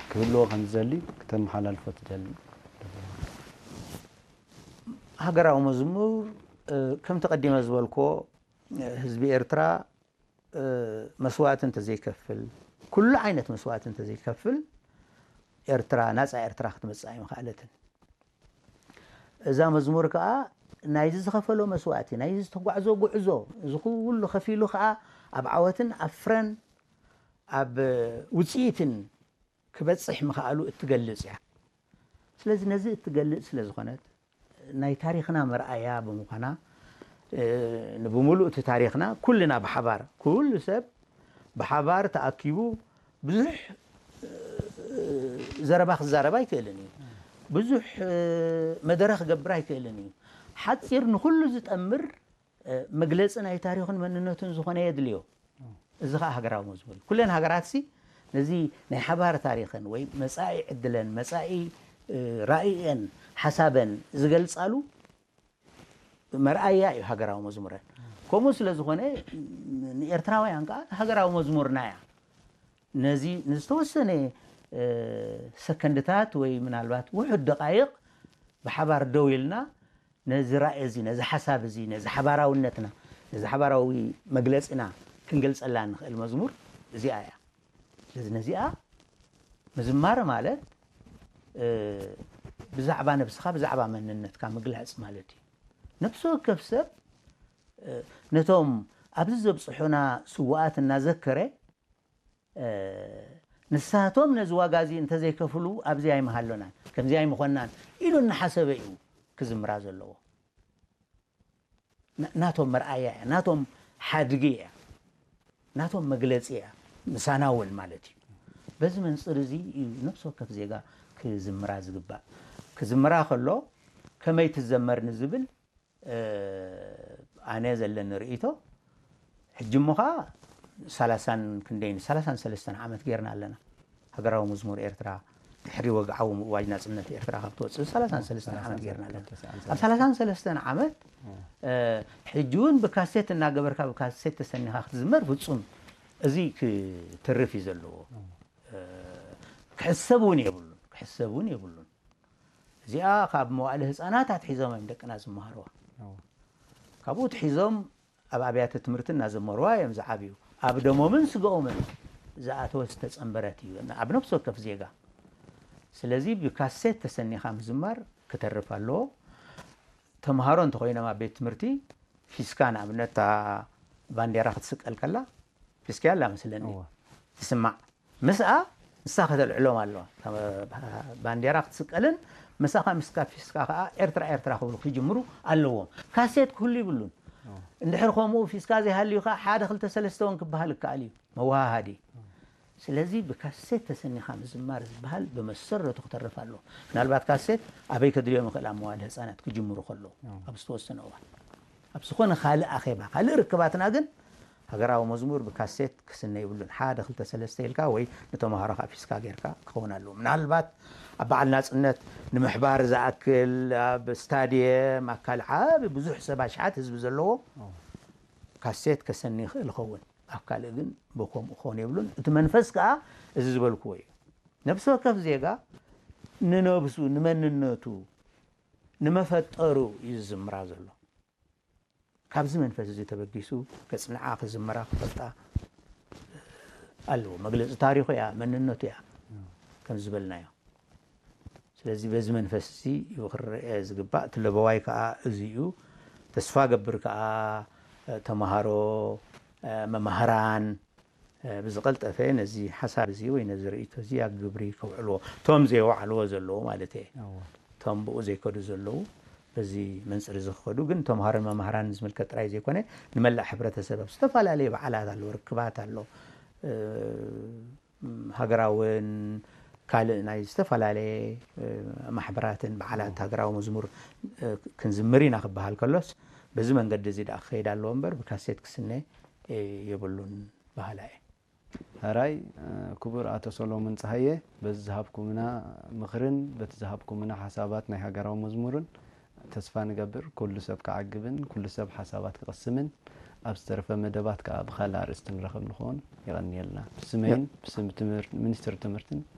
كله خنزلي كتم حلال فتجل هاجراو مزمور كم تقدم أزولكو حزب إرترا مسوات انت زي كفل كل عينة مسوات انت زي كفل إرترا ناس إرترا ختمصاي مخالتن إذا مزمور كا نايز خفلو مسواتي نايز تغعزو غعزو زكل خفيلو خا اب عوتن افرن اب وصيتن كبصح مخالو اتغلص يا ስለዚህ ነዚህ اتغلص ስለዝኾነት ናይ ታሪኽና መርአያ በመኾና ንብሙሉእ ታሪኽና ኩልና በሓባር ኩሉ ሰብ በሓባር ተኣኪቡ ብዙሕ ዘረባ ክዛረባ ይክእልን እዩ ብዙሕ መደረኽ ገብራ ይክእልን እዩ ሓፂር ንኩሉ ዝጠምር መግለጽ ናይ ታሪኽን መንነቱን ዝኾነ የድልዮ እዚ ኸ ሃገራዊ መዝሙር ኩለን ሃገራትሲ ነዚ ናይ ሓባር ታሪኽን ወይ መጻኢ ዕድለን መጻኢ ራእየን ሓሳበን ዝገልጻሉ መርአያ እዩ ሃገራዊ መዝሙረን ከምኡ ስለ ዝኾነ ንኤርትራውያን ከዓ ሃገራዊ መዝሙርና እያ ነዚ ንዝተወሰነ ሰከንድታት ወይ ምናልባት ውሑድ ደቃይቕ በሓባር ደው ኢልና ነዚ ራእይ እዚ ነዚ ሓሳብ እዚ ነዚ ሓባራውነትና ነዚ ሓባራዊ መግለጽና ክንገልጸላ ንኽእል መዝሙር እዚኣ እያ ስለዚ ነዚኣ ምዝማር ማለት ብዛዕባ ነብስኻ ብዛዕባ መንነትካ ምግላጽ ማለት እዩ ነፍሲ ወከፍ ሰብ ነቶም ኣብዚ ዘብፅሑና ስዋኣት እናዘከረ ንሳቶም ነዚ ዋጋ እዚ እንተዘይከፍሉ ኣብዚ ኣይመሃሎናን ከምዚ ኣይምኾናን ኢሉ እናሓሰበ እዩ ክዝምራ ዘለዎ ናቶም መርአያ እያ ናቶም ሓድጊ እያ ናቶም መግለፂ እያ ምሳናውል ማለት እዩ በዚ መንፅር እዚ ነፍሲ ወከፍ ዜጋ ክዝምራ ዝግባእ ክዝምራ ከሎ ከመይ ትዘመር ንዝብል ኣነ ዘለኒ ርእይቶ ሕጂ እሞኻ 33 ዓመት ጌርና ኣለና ሃገራዊ መዝሙር ኤርትራ ድሕሪ ወግዓዊ ምእዋጅ ናጽነት ኤርትራ ካብ ትወፅእ 33 ዓመት ጌርና ኣለና ኣብ 33 ዓመት ሕጂ እውን ብካሴት እናገበርካ ብካሴት ተሰኒኻ ክትዝመር ፍጹም እዚ ክትርፍ እዩ ዘለዎ ክሕሰብ እውን የብሉን እዚኣ ካብ መዋዕለ ህፃናት ኣትሒዞም እዮም ደቅና ዝመሃርዋ ካብኡ ትሒዞም ኣብ ኣብያተ ትምህርቲ እናዘመርዋ እዮም ዝዓብዩ ኣብ ደሞምን ስግኦምን ዝኣተወ ዝተጸንበረት እዩ ኣብ ነፍሲ ወከፍ ዜጋ ስለዚ ብካሴት ተሰኒኻ ምዝማር ክተርፍ ኣለዎ ተምሃሮ እንተኾይኖም ኣብ ቤት ትምህርቲ ፊስካ ንኣብነት ባንዴራ ክትስቀል ከላ ፊስካ ያላ መስለኒ ትስማዕ ምስኣ ንሳ ከተልዕሎም ኣለዋ ባንዴራ ክትስቀልን مساخ مسكات فيسكا إرترا خبر خيجمرو اللوهم كاسيت كل يقولون إن حرقهم في سكازي هاليوخا حاد خلت سلستون كبهالك عليه موها هادي سلزي بكاسيت تسني خامس مارس بهال بمسرة تخترف له نالبات كاسيت أبيك اليوم خلأ موال هسانات كجمرو خلو أبستوس سنوات أبسخون خالق أخيبا خالق ركباتنا جن هجراو مزمور بكاسيت كسنة يقولون حاد خلت سلستيل كاوي نتومهارخ في سكا غيركا خونا له نالبات بعد الناس إنت نمحبار زاكل بستاديوم أكل عاب بزوح سباشات حزب زلوا كاسيت كسني الخون أكل إذن بكم خون يقولون تمنفس كا إزبل كوي نفسه كيف زيجا ننبسو نمننتو نمفترو يزمرا زلوا كابز منفس زي تبقيسو كسنع آخذ زمرا خطأ ألو مجلس تاريخه يا مننتو يا كم زبلنا يا ስለዚህ በዚህ መንፈስ ይወር ዝግባእ ተለበዋይ ከዓ እዚዩ ተስፋ ገብር ከዓ ተማሃሮ መማህራን ብዝቀልጠፈ ነዚ ሓሳብ እዚ ወይ ነዚ ርእይቶ እዚ ያግብሪ ከውዕልዎ ቶም ዘይወዓልዎ ዘለዎ ማለት እዩ ቶም ብኡ ዘይከዱ ዘለዉ በዚ መንፅር ዝኸዱ ግን ተማሃሮን መማህራን ዝምልከት ጥራይ ዘይኮነ ንመላእ ሕብረተሰብ ዝተፈላለዩ በዓላት ኣለዎ ርክባት ኣለዎ ሃገራውን ካልእ ናይ ዝተፈላለዩ ማሕበራትን በዓላት ሃገራዊ መዝሙር ክንዝምር ኢና ክበሃል ከሎስ በዚ መንገዲ እዚ ዳ ክኸይድ ኣለዎ እምበር ብካሴት ክስነ የብሉን ባህላየ هراي كبر آتو سولومون صحيه بزهابكمنا مخرن بتزهابكمنا حسابات ناي هاجراو مزمورن تسفا نقبر كل سب كعجبن كل سب حسابات قسمن أبسترف مدبات كأبخال أرستن رخم نخون يغني لنا بسمين بسم تمر منستر تمرتن